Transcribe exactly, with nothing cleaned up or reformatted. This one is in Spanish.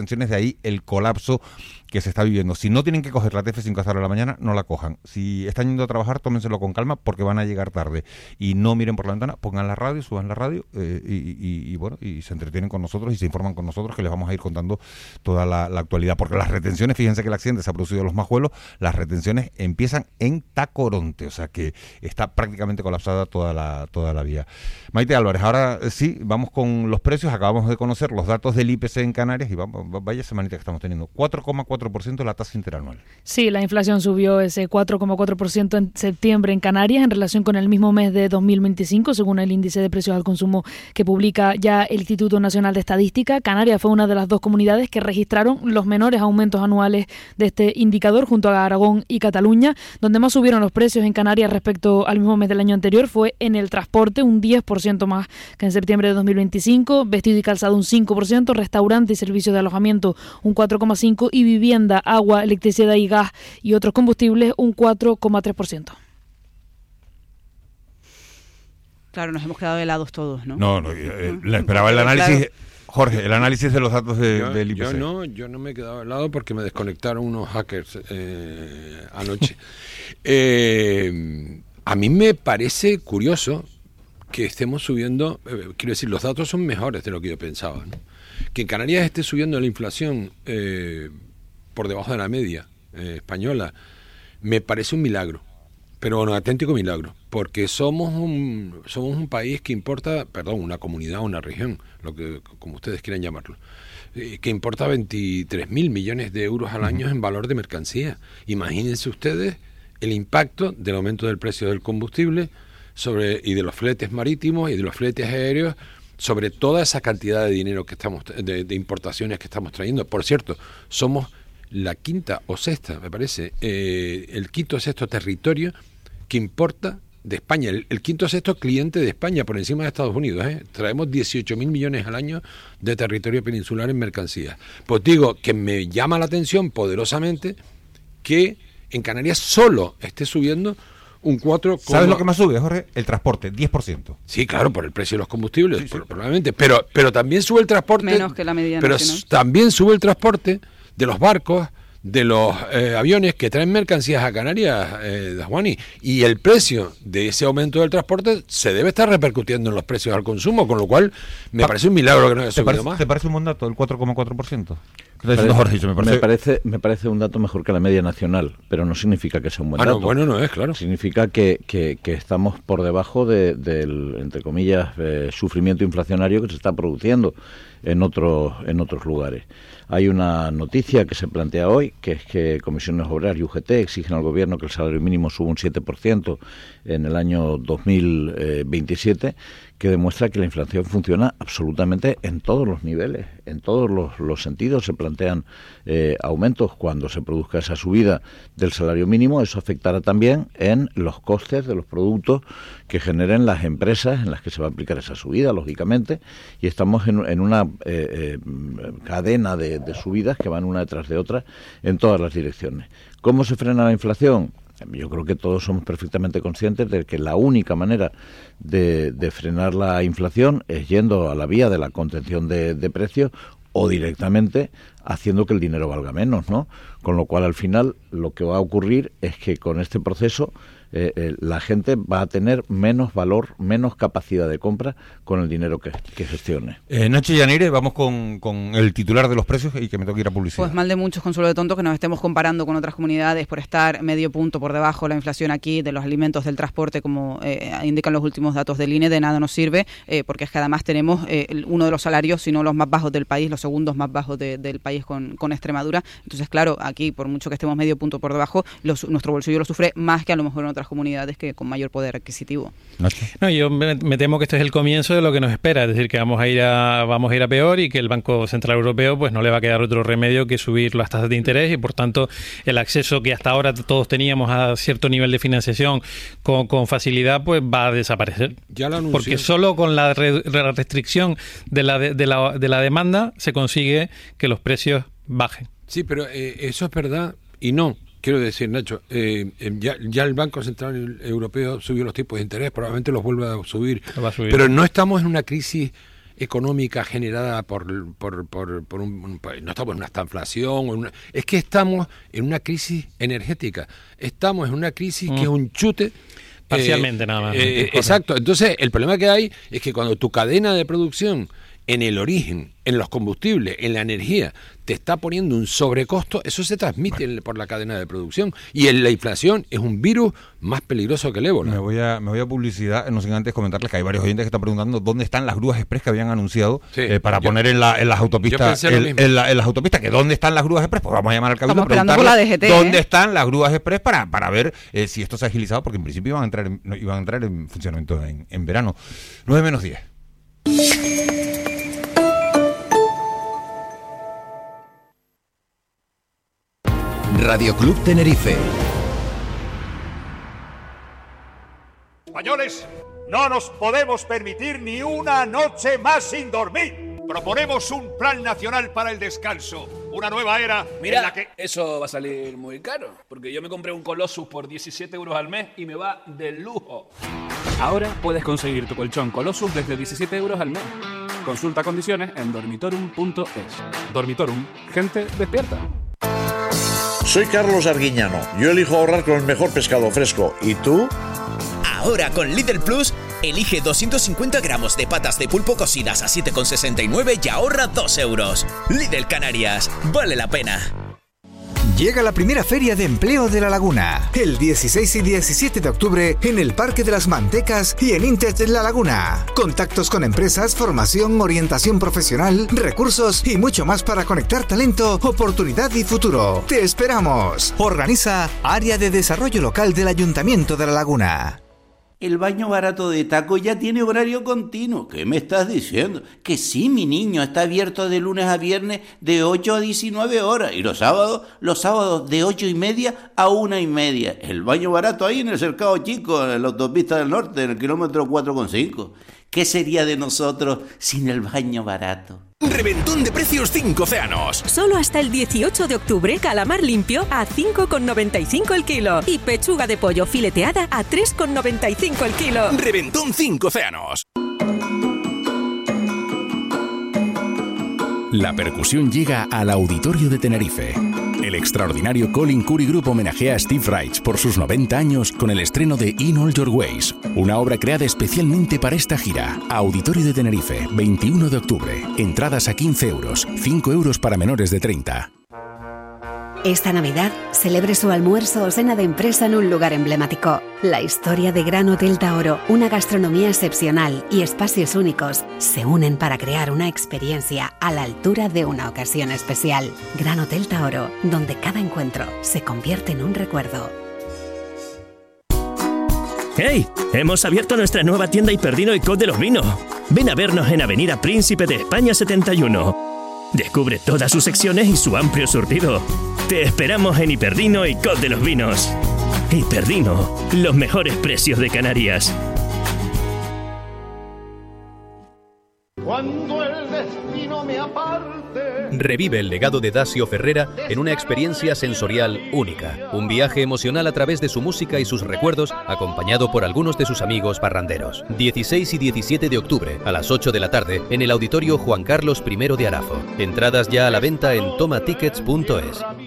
retenciones, de ahí el colapso que se está viviendo. Si no tienen que coger la T F cinco a esta hora de la mañana, no la cojan. Si están yendo a trabajar, tómenselo con calma porque van a llegar tarde. Y no miren por la ventana, pongan la radio, suban la radio eh, y, y, y bueno, y se entretienen con nosotros y se informan con nosotros, que les vamos a ir contando toda la, la actualidad. Porque las retenciones, fíjense que el accidente se ha producido en Los Majuelos, las retenciones empiezan en Tacoronte, o sea que está prácticamente colapsada toda la, toda la vía. Maite Álvarez, ahora sí, vamos con los precios. Acabamos de conocer los datos del I P C en Canarias y vamos, vaya semanita que estamos teniendo. cuatro coma cuatro por ciento la tasa interanual. Sí, la inflación subió ese cuatro coma cuatro por ciento en septiembre en Canarias en relación con el mismo mes de dos mil veinticinco, según el índice de precios al consumo que publica ya el Instituto Nacional de Estadística. Canarias fue una de las dos comunidades que registraron los menores aumentos anuales de este indicador junto a Aragón y Cataluña. Donde más subieron los precios en Canarias respecto al mismo mes del año anterior fue en el transporte, un diez por ciento más que en septiembre de dos mil veinticinco, vestido y calzado un cinco por ciento, restaurante y servicios de alojamiento un cuatro coma cinco por ciento y vivienda, agua, electricidad y gas y otros combustibles un cuatro coma tres por ciento. Claro, nos hemos quedado helados todos, ¿no? No, no eh, le esperaba el análisis... Claro. Jorge, el análisis de los datos de, yo, del I P C. Yo no, yo no me he quedado al lado porque me desconectaron unos hackers eh, anoche. eh, a mí me parece curioso que estemos subiendo, eh, quiero decir, los datos son mejores de lo que yo pensaba, ¿no? Que en Canarias esté subiendo la inflación eh, por debajo de la media eh, española, me parece un milagro. Pero un auténtico milagro, porque somos un somos un país que importa, perdón, una comunidad, una región, lo que como ustedes quieran llamarlo, eh, que importa veintitrés mil millones de euros al año en valor de mercancía. Imagínense ustedes el impacto del aumento del precio del combustible sobre y de los fletes marítimos y de los fletes aéreos sobre toda esa cantidad de dinero que estamos de, de importaciones que estamos trayendo. Por cierto, somos la quinta o sexta, me parece, eh, el quinto o sexto territorio que importa de España, el, el quinto o sexto cliente de España por encima de Estados Unidos, ¿eh? Traemos dieciocho mil millones al año de territorio peninsular en mercancías. Pues digo que me llama la atención poderosamente que en Canarias solo esté subiendo un cuatro. ¿Sabes lo que más sube, Jorge? El transporte, diez por ciento. Sí, claro, por el precio de los combustibles, sí, sí. Por, probablemente, pero pero también sube el transporte. Menos que la media Pero nacional. También sube el transporte de los barcos, de los eh, aviones que traen mercancías a Canarias, eh, Juani, y el precio de ese aumento del transporte se debe estar repercutiendo en los precios al consumo, con lo cual me pa- parece un milagro que no haya subido parece, más. ¿Te parece un buen dato, el cuatro coma cuatro por ciento? Me parece, Jorge, me, parece... Me, parece, me parece un dato mejor que la media nacional, pero no significa que sea un buen ah, dato. No, bueno, no es, claro. Significa que, que, que estamos por debajo de, del, entre comillas, eh, sufrimiento inflacionario que se está produciendo en otros, en otros lugares. Hay una noticia que se plantea hoy, que es que Comisiones Obreras y U G T exigen al Gobierno que el salario mínimo suba un siete por ciento en el año dos mil veintisiete, que demuestra que la inflación funciona absolutamente en todos los niveles, en todos los, los sentidos. Se plantean eh, aumentos cuando se produzca esa subida del salario mínimo. Eso afectará también en los costes de los productos que generen las empresas en las que se va a aplicar esa subida, lógicamente, y estamos en, en una eh, eh, cadena de, de subidas que van una detrás de otra en todas las direcciones. ¿Cómo se frena la inflación? Yo creo que todos somos perfectamente conscientes de que la única manera de, de frenar la inflación es yendo a la vía de la contención de, de precios o directamente haciendo que el dinero valga menos, ¿no? Con lo cual, al final, lo que va a ocurrir es que con este proceso eh, eh, la gente va a tener menos valor, menos capacidad de compra con el dinero que, que gestione. Eh, Nacho Yanire, vamos con, con el titular de los precios y que me toque ir a publicidad. Pues mal de muchos, Consuelo de Tonto, que nos estemos comparando con otras comunidades por estar medio punto por debajo la inflación aquí de los alimentos, del transporte, como eh, indican los últimos datos del I N E. De nada nos sirve, eh, porque es que además tenemos eh, uno de los salarios, si no los más bajos del país, los segundos más bajos de, del país con, con Extremadura. Entonces, claro, aquí, por mucho que estemos medio punto por debajo, los, nuestro bolsillo lo sufre más que a lo mejor en otras comunidades que con mayor poder adquisitivo. No, yo me, me temo que este es el comienzo de lo que nos espera, es decir, que vamos a ir a vamos a ir a peor y que el Banco Central Europeo pues no le va a quedar otro remedio que subir las tasas de interés y por tanto el acceso que hasta ahora todos teníamos a cierto nivel de financiación con, con facilidad pues va a desaparecer. Ya lo anunció. Porque solo con la, re, la restricción de la, de, de, la, de la demanda se consigue que los precios bajen. Sí, pero eh, eso es verdad y no. Quiero decir, Nacho, eh, ya, ya el Banco Central Europeo subió los tipos de interés, probablemente los vuelva a subir, Va a subir. Pero no estamos en una crisis económica generada por, por, por, por un... Por, no estamos en una estanflación, o en una, es que estamos en una crisis energética. Estamos en una crisis mm. que es un chute... Parcialmente eh, nada más. Eh, exacto. Entonces, el problema que hay es que cuando tu cadena de producción, en el origen, en los combustibles, en la energía, te está poniendo un sobrecosto, eso se transmite bueno. por la cadena de producción. Y en la inflación es un virus más peligroso que el ébola. Me voy a, me voy a publicidad, no sin antes comentarles que hay varios oyentes que están preguntando dónde están las grúas express que habían anunciado sí, eh, para yo, poner en, la, en las autopistas. El, en, la, en las autopistas, que dónde están las grúas express, pues vamos a llamar al cabildo a preguntarle dónde ¿eh? están las grúas express para, para ver eh, si esto se ha agilizado, porque en principio iban a entrar en, iban a entrar en funcionamiento en, en verano. nueve menos diez. Radio Club Tenerife. Españoles, no nos podemos permitir ni una noche más sin dormir. Proponemos un plan nacional para el descanso, una nueva era. Mira, en la que... eso va a salir muy caro, porque yo me compré un Colossus por diecisiete euros al mes y me va de lujo. Ahora puedes conseguir tu colchón Colossus desde diecisiete euros al mes. Consulta condiciones en dormitorum punto es. Dormitorum, gente despierta. Soy Carlos Arguiñano. Yo elijo ahorrar con el mejor pescado fresco. ¿Y tú? Ahora con Lidl Plus, elige doscientos cincuenta gramos de patas de pulpo cocidas a siete con sesenta y nueve y ahorra dos euros. Lidl Canarias. Vale la pena. Llega la primera Feria de Empleo de La Laguna, el dieciséis y diecisiete de octubre en el Parque de las Mantecas y en Intech La Laguna. Contactos con empresas, formación, orientación profesional, recursos y mucho más para conectar talento, oportunidad y futuro. ¡Te esperamos! Organiza Área de Desarrollo Local del Ayuntamiento de La Laguna. El baño barato de Taco ya tiene horario continuo. ¿Qué me estás diciendo? Que sí, mi niño, está abierto de lunes a viernes de ocho a diecinueve horas. Y los sábados, los sábados de ocho y media a una y media. El baño barato ahí en el Cercado Chico, en la autopista del norte, en el kilómetro cuatro coma cinco. ¿Qué sería de nosotros sin el baño barato? Reventón de precios cinco océanos. Solo hasta el dieciocho de octubre, calamar limpio a cinco con noventa y cinco el kilo y pechuga de pollo fileteada a tres con noventa y cinco el kilo. Reventón cinco océanos. La percusión llega al Auditorio de Tenerife. El extraordinario Colin Curry Group homenajea a Steve Reich por sus noventa años con el estreno de In All Your Ways, una obra creada especialmente para esta gira. Auditorio de Tenerife, veintiuno de octubre. Entradas a quince euros, cinco euros para menores de treinta. Esta Navidad, celebre su almuerzo o cena de empresa en un lugar emblemático. La historia de Gran Hotel Taoro, una gastronomía excepcional y espacios únicos se unen para crear una experiencia a la altura de una ocasión especial. Gran Hotel Taoro, donde cada encuentro se convierte en un recuerdo. ¡Hey! Hemos abierto nuestra nueva tienda Hiperdino y Cod de los Vinos. Ven a vernos en Avenida Príncipe de España setenta y uno. Descubre todas sus secciones y su amplio surtido. Te esperamos en Hiperdino y Cod de los Vinos. Hiperdino, los mejores precios de Canarias. Cuando el destino me aparte. Revive el legado de Dacio Ferrera en una experiencia sensorial única. Un viaje emocional a través de su música y sus recuerdos, acompañado por algunos de sus amigos parranderos. dieciséis y diecisiete de octubre, a las ocho de la tarde, en el Auditorio Juan Carlos I de Arafo. Entradas ya a la venta en toma tickets punto es.